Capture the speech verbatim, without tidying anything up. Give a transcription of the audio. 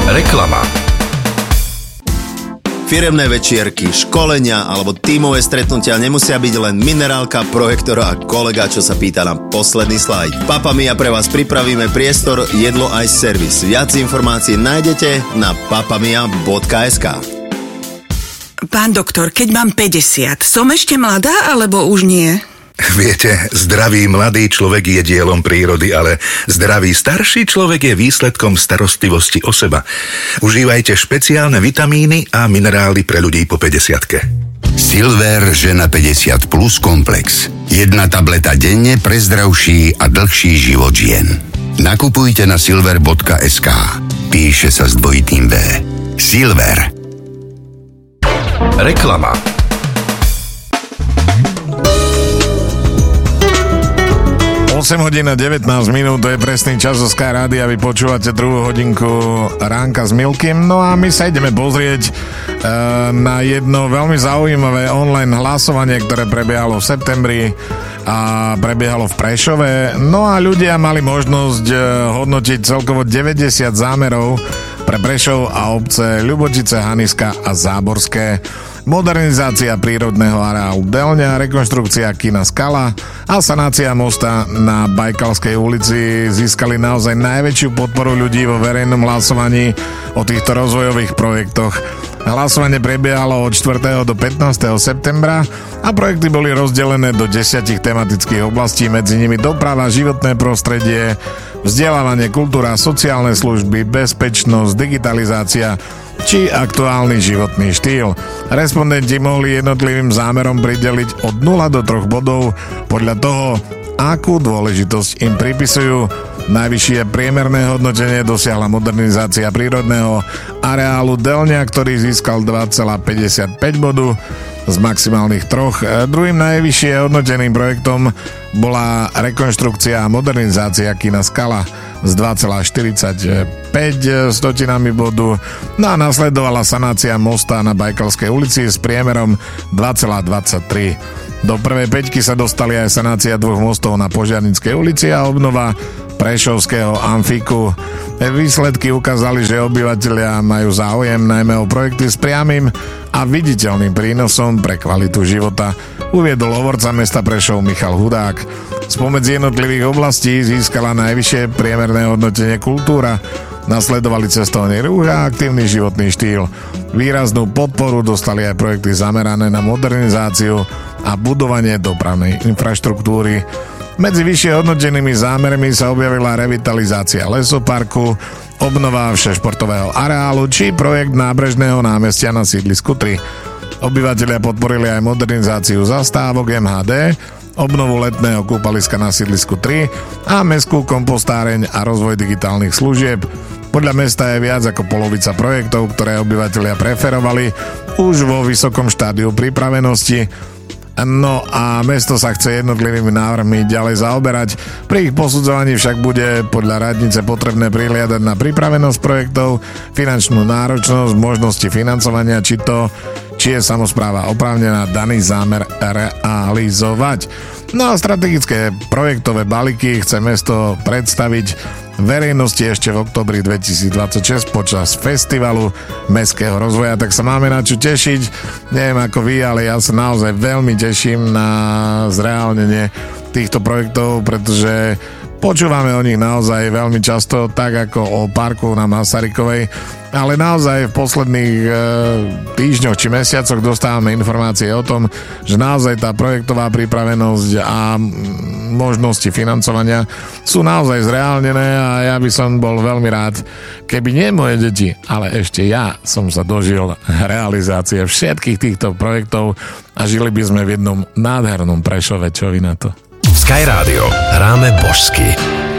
Reklama. Firemné večierky, školenia alebo tímové stretnutia nemusia byť len minerálka, projektor a kolega, čo sa pýta na posledný slajd. Papamia pre vás pripravíme priestor, jedlo aj servis. Viac informácií nájdete na papamia bodka es ká. Pán doktor, keď mám päťdesiat, som ešte mladá alebo už nie? Viete, zdravý mladý človek je dielom prírody, ale zdravý starší človek je výsledkom starostlivosti o seba. Užívajte špeciálne vitamíny a minerály pre ľudí po päťdesiatke. Silver žena päťdesiat plus komplex. Jedna tableta denne pre zdravší a dlhší život žien. Nakupujte na silver bodka es ká. Píše sa s dvojitým V. Silver. Reklama. osem hodín a devätnásť minút, to je presný čas zo Sky Rádia, vy počúvate druhú hodinku Ránka s Milkym. No a my sa ideme pozrieť e, na jedno veľmi zaujímavé online hlasovanie, ktoré prebiehalo v septembri a prebiehalo v Prešove. No a ľudia mali možnosť e, hodnotiť celkovo deväťdesiat zámerov pre Prešov a obce Ľubočice, Haniska a Záborské. Modernizácia prírodného areálu Delňa, rekonštrukcia kina Skala a sanácia mosta na Bajkalskej ulici získali naozaj najväčšiu podporu ľudí vo verejnom hlasovaní o týchto rozvojových projektoch. Hlasovanie prebiehalo od štvrtého do pätnásteho septembra a projekty boli rozdelené do desiatich tematických oblastí, medzi nimi doprava, životné prostredie, vzdelávanie, kultúra, sociálne služby, bezpečnosť, digitalizácia či aktuálny životný štýl. Respondenti mohli jednotlivým zámerom prideliť od nula do troch bodov podľa toho, akú dôležitosť im pripisujú. Najvyššie priemerné hodnotenie dosiahla modernizácia prírodného areálu Delňa, ktorý získal dva celé päťdesiatpäť bodu z maximálnych troch. Druhým najvyššie hodnoteným projektom bola rekonštrukcia a modernizácia kina Skala z dva celé štyridsaťpäť stotinami bodu. No a nasledovala sanácia mosta na Bajkalskej ulici s priemerom dva celé dvadsaťtri. Do prvej päťky sa dostali aj sanácia dvoch mostov na Požiarnickej ulici a obnova Prešovského amfíku. Výsledky ukázali, že obyvatelia majú záujem najmä o projekty s priamym a viditeľným prínosom pre kvalitu života, uviedol hovorca mesta Prešov Michal Hudák. Spomedzi jednotlivých oblastí získala najvyššie priemerné hodnotenie kultúra, nasledovali cestovný ruch a aktívny životný štýl. Výraznú podporu dostali aj projekty zamerané na modernizáciu a budovanie dopravnej infraštruktúry. Medzi vyššie hodnotenými zámermi sa objavila revitalizácia lesoparku, obnova všešportového areálu či projekt nábrežného námestia na sídlisku tri. Obyvatelia podporili aj modernizáciu zastávok em há dé, obnovu letného kúpaliska na sídlisku tri a mestskú kompostáreň a rozvoj digitálnych služieb. Podľa mesta je viac ako polovica projektov, ktoré obyvatelia preferovali, už vo vysokom štádiu pripravenosti. No a mesto sa chce jednotlivými návrhmi ďalej zaoberať. Pri ich posudzovaní však bude podľa radnice potrebné prihliadať na pripravenosť projektov, finančnú náročnosť, možnosti financovania, či to, či je samospráva oprávnená daný zámer realizovať. No a strategické projektové balíky chce mesto predstaviť verejnosti ešte v októbri dvetisícdvadsaťšesť počas festivalu mestského rozvoja, tak sa máme na čo tešiť. Neviem ako vy, ale ja sa naozaj veľmi teším na zreálnenie týchto projektov, pretože počúvame o nich naozaj veľmi často, tak ako o parku na Masarykovej, ale naozaj v posledných e, týždňoch či mesiacoch dostávame informácie o tom, že naozaj tá projektová pripravenosť a možnosti financovania sú naozaj zreálnené a ja by som bol veľmi rád, keby nie moje deti, ale ešte ja som sa dožil realizácie všetkých týchto projektov a žili by sme v jednom nádhernom Prešove. Čo vy na to? Sky Rádio. Hráme božsky.